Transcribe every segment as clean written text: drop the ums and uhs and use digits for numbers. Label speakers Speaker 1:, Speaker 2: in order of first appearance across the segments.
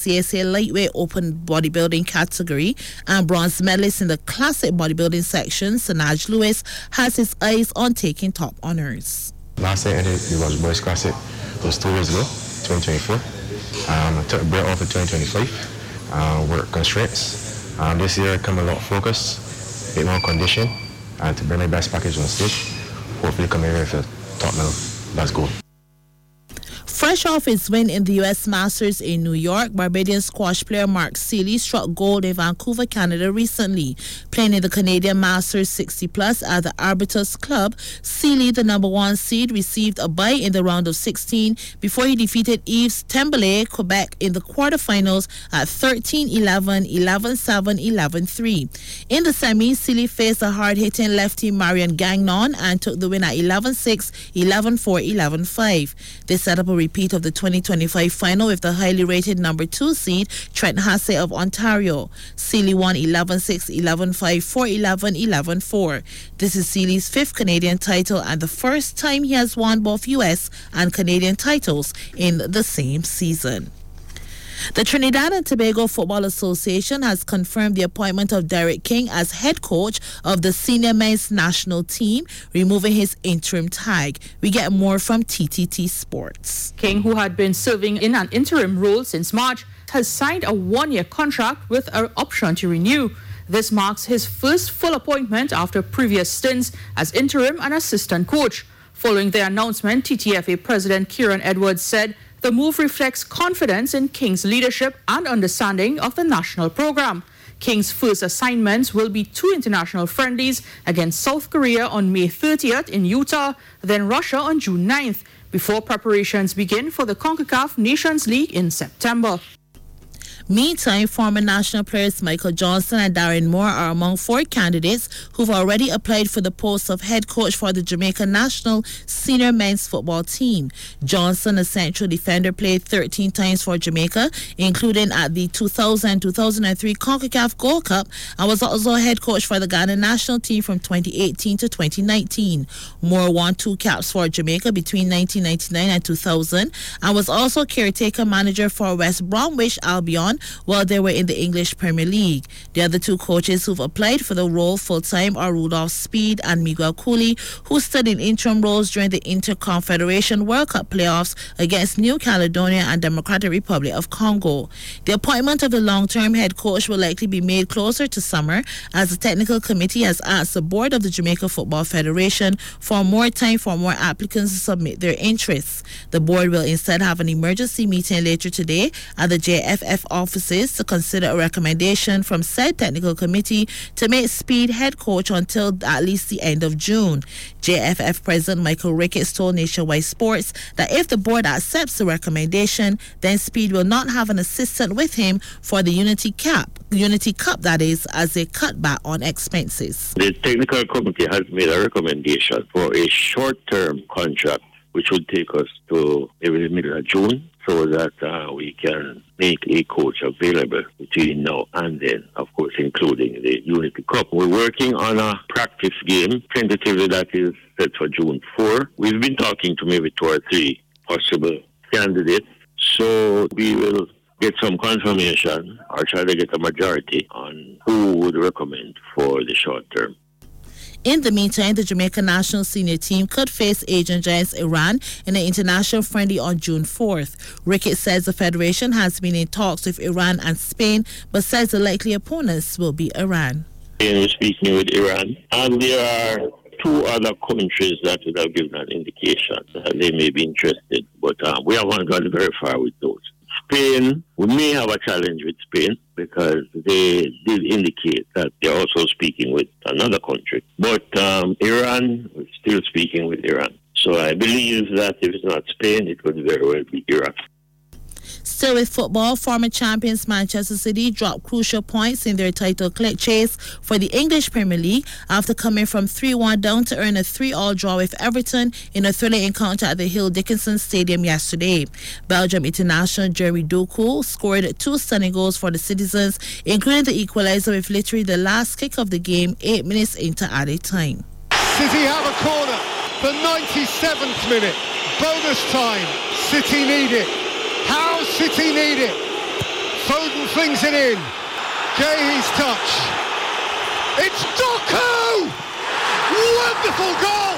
Speaker 1: CSA lightweight open bodybuilding category and bronze medalist in the classic bodybuilding section, Sanaj Lewis, has his eyes on taking top honors.
Speaker 2: Last year I did the World Boys Classic. It was 2 years ago, 2024. I took a break off in 2025. Work constraints. This year I come a lot of focus, a bit more condition, and to bring my best package on stage. Hopefully come here for top medal. Let's go.
Speaker 1: Fresh off his win in the U.S. Masters in New York, Barbadian squash player Mark Seeley struck gold in Vancouver, Canada recently. Playing in the Canadian Masters 60+ at the Arbutus Club, Seeley, the number 1 seed, received a bye in the round of 16 before he defeated Yves Tembele, Quebec, in the quarterfinals at 13-11, 11-7, 11-3. In the semis, Seeley faced the hard-hitting lefty Marion Gagnon and took the win at 11-6, 11-4, 11-5. They set up a repeat of the 2025 final with the highly rated number 2 seed Trent Hasse of Ontario. Seeley won 11-6, 11-5, 4-11, 11-4. This is Seeley's 5th Canadian title and the first time he has won both US and Canadian titles in the same season. The Trinidad and Tobago Football Association has confirmed the appointment of Derek King as head coach of the senior men's national team, removing his interim tag. We get more from TTT Sports.
Speaker 3: King, who had been serving in an interim role since March, has signed a 1-year contract with an option to renew. This marks his first full appointment after previous stints as interim and assistant coach. Following the announcement, TTFA President Kieran Edwards said the move reflects confidence in King's leadership and understanding of the national program. King's first assignments will be 2 international friendlies against South Korea on May 30th in Utah, then Russia on June 9th, before preparations begin for the CONCACAF Nations League in September.
Speaker 1: Meantime, former national players Michael Johnson and Darren Moore are among 4 candidates who've already applied for the post of head coach for the Jamaica national senior men's football team. Johnson, a central defender, played 13 times for Jamaica, including at the 2000-2003 CONCACAF Gold Cup, and was also head coach for the Ghana national team from 2018 to 2019. Moore won 2 caps for Jamaica between 1999 and 2000 and was also caretaker manager for West Bromwich Albion while they were in the English Premier League. The other 2 coaches who've applied for the role full-time are Rudolph Speed and Miguel Cooley, who stood in interim roles during the Interconfederation World Cup playoffs against New Caledonia and Democratic Republic of Congo. The appointment of the long-term head coach will likely be made closer to summer, as the technical committee has asked the board of the Jamaica Football Federation for more time for more applicants to submit their interests. The board will instead have an emergency meeting later today at the JFF offices to consider a recommendation from said technical committee to make Speed head coach until at least the end of June. JFF President Michael Ricketts told Nationwide Sports that if the board accepts the recommendation, then Speed will not have an assistant with him for the Unity Cup, that is, as they cut back on expenses.
Speaker 4: The technical committee has made a recommendation for a short-term contract which would take us to maybe the middle of June, so that we can make a coach available between now and then, of course, including the Unity Cup. We're working on a practice game, tentatively that is set for June 4. We've been talking to maybe 2 or 3 possible candidates, so we will get some confirmation or try to get a majority on who would recommend for the short term.
Speaker 1: In the meantime, the Jamaica national senior team could face Asian giants Iran in an international friendly on June 4th. Ricketts says the federation has been in talks with Iran and Spain, but says the likely opponents will be Iran.
Speaker 4: We're speaking with Iran, and there are 2 other countries that would have given an indication that they may be interested, but we haven't gone very far with those. Spain, we may have a challenge with Spain because they did indicate that they're also speaking with another country. But Iran, we're still speaking with Iran. So I believe that if it's not Spain, it could very well be Iraq.
Speaker 1: Still with football, former champions Manchester City dropped crucial points in their title chase for the English Premier League after coming from 3-1 down to earn a 3-3 draw with Everton in a thrilling encounter at the Hill Dickinson Stadium yesterday. Belgium international Jeremy Doku scored 2 stunning goals for the citizens, including the equalizer with literally the last kick of the game 8 minutes into added time.
Speaker 5: City have a corner, the 97th minute, bonus time, City need it. How City need it. Foden flings it in. Gay's touch. It's Doku! Wonderful goal!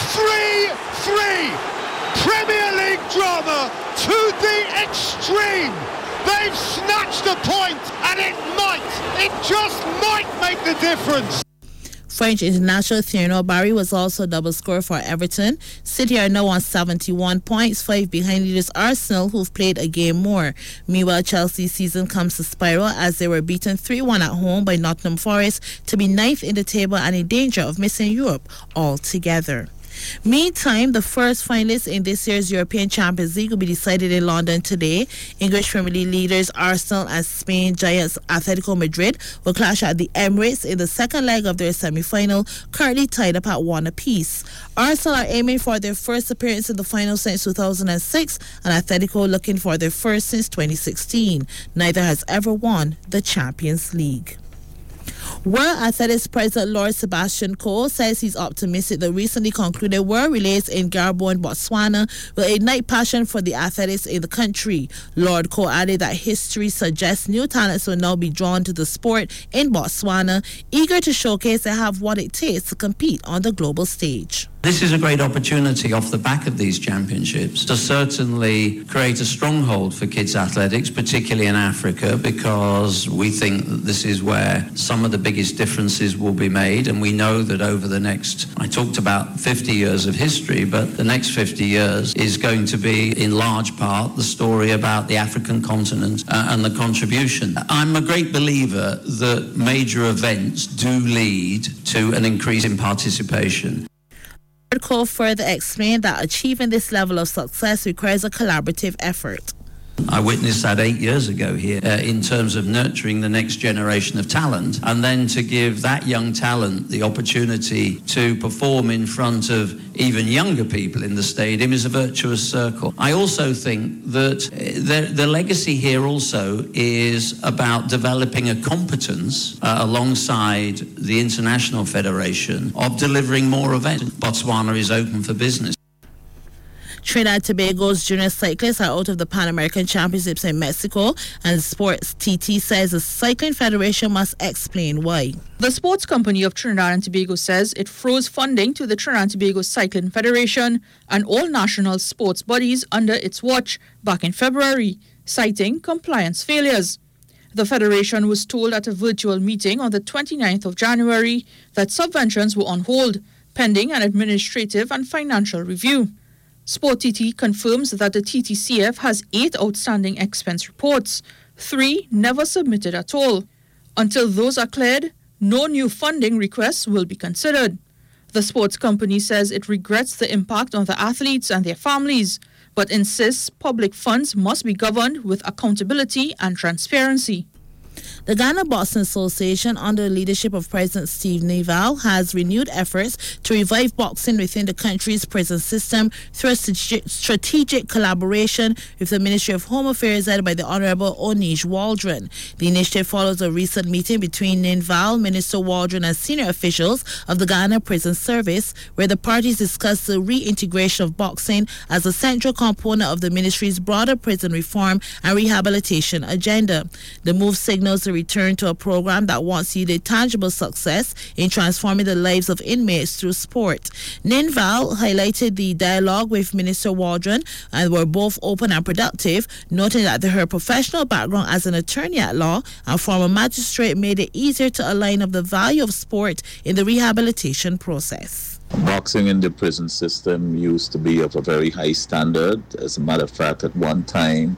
Speaker 5: 3-3. Premier League drama to the extreme. They've snatched a point, and it just might make the difference.
Speaker 1: French international Thierry Barry was also double scorer for Everton. City are now on 71 points, 5 behind leaders Arsenal, who've played a game more. Meanwhile, Chelsea's season comes to spiral as they were beaten 3-1 at home by Nottingham Forest to be 9th in the table and in danger of missing Europe altogether. Meantime, the first finalists in this year's European Champions League will be decided in London today. English Premier League leaders Arsenal and Spain giants Atletico Madrid will clash at the Emirates in the second leg of their semi-final, currently tied up at 1 apiece. Arsenal are aiming for their first appearance in the final since 2006, and Atletico looking for their first since 2016. Neither has ever won the Champions League. World Athletics President Lord Sebastian Coe says he's optimistic the recently concluded World Relays in Garbo, Botswana will ignite passion for the athletics in the country. Lord Coe added that history suggests new talents will now be drawn to the sport in Botswana, eager to showcase they have what it takes to compete on the global stage.
Speaker 6: This is a great opportunity off the back of these championships to certainly create a stronghold for kids athletics, particularly in Africa, because we think that this is where some of the biggest differences will be made. And we know that over the next, I talked about 50 years of history, but the next 50 years is going to be in large part the story about the African continent and the contribution. I'm a great believer that major events do lead to an increase in participation.
Speaker 1: Coe further explained that achieving this level of success requires a collaborative effort.
Speaker 6: I witnessed that 8 years ago here in terms of nurturing the next generation of talent, and then to give that young talent the opportunity to perform in front of even younger people in the stadium is a virtuous circle. I also think that the legacy here also is about developing a competence alongside the International Federation of delivering more events. Botswana is open for business.
Speaker 1: Trinidad and Tobago's junior cyclists are out of the Pan American Championships in Mexico, and Sports TT says the Cycling Federation must explain why.
Speaker 3: The sports company of Trinidad and Tobago says it froze funding to the Trinidad and Tobago Cycling Federation and all national sports bodies under its watch back in February, citing compliance failures. The federation was told at a virtual meeting on the 29th of January that subventions were on hold, pending an administrative and financial review. Sport TT confirms that the TTCF has 8 outstanding expense reports, 3 never submitted at all. Until those are cleared, no new funding requests will be considered. The sports company says it regrets the impact on the athletes and their families, but insists public funds must be governed with accountability and transparency.
Speaker 1: The Ghana Boxing Association, under the leadership of President Steve Neville, has renewed efforts to revive boxing within the country's prison system through a strategic collaboration with the Ministry of Home Affairs led by the Honorable Onish Waldron. The initiative follows a recent meeting between Neville, Minister Waldron, and senior officials of the Ghana Prison Service, where the parties discussed the reintegration of boxing as a central component of the ministry's broader prison reform and rehabilitation agenda. The move signals the return to a program that once yielded tangible success in transforming the lives of inmates through sport. Ninval highlighted the dialogue with Minister Waldron and were both open and productive, noting that her professional background as an attorney at law and former magistrate made it easier to align of the value of sport in the rehabilitation process.
Speaker 7: Boxing in the prison system used to be of a very high standard. As a matter of fact, at one time,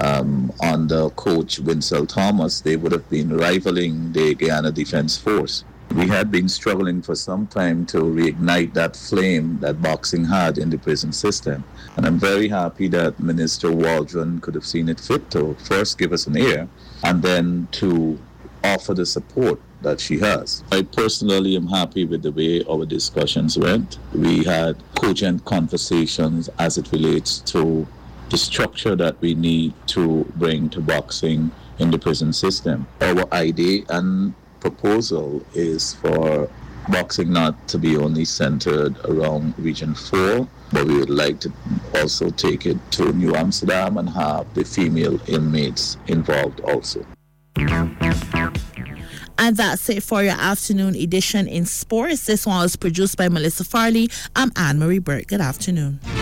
Speaker 7: under Coach Winsell Thomas, they would have been rivaling the Guyana Defence Force. We had been struggling for some time to reignite that flame that boxing had in the prison system. And I'm very happy that Minister Waldron could have seen it fit to first give us an ear and then to offer the support that she has. I personally am happy with the way our discussions went. We had cogent conversations as it relates to the structure that we need to bring to boxing in the prison system. Our idea and proposal is for boxing not to be only centered around Region 4, but we would like to also take it to New Amsterdam and have the female inmates involved also.
Speaker 1: And that's it for your afternoon edition in sports. This one was produced by Melissa Farley. I'm Anne-Marie Burke. Good afternoon.